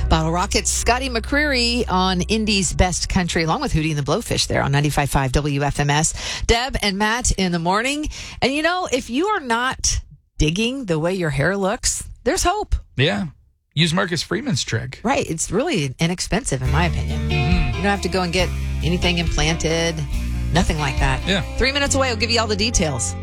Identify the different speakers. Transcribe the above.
Speaker 1: Bottle Rockets, Scotty McCreery on Indy's Best Country, along with Hootie and the Blowfish there on 95.5 WFMS. Deb and Matt in the morning. And if you are not digging the way your hair looks, there's hope.
Speaker 2: Yeah. Use Marcus Freeman's trick.
Speaker 1: Right. It's really inexpensive, in my opinion. You don't have to go and get anything implanted, nothing like that.
Speaker 2: Yeah.
Speaker 1: 3 minutes away, I'll give you all the details.